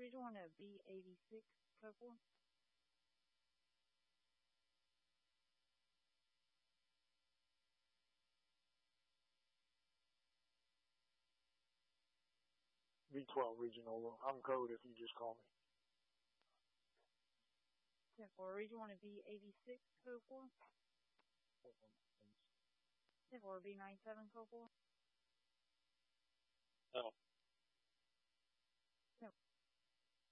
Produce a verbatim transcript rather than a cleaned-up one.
Region one to B eighty-six, code four. V twelve Regional, I'm code if you just call me. ten four, Region one to B eighty-six, code four. ten four, B ninety-seven, code four. Oh.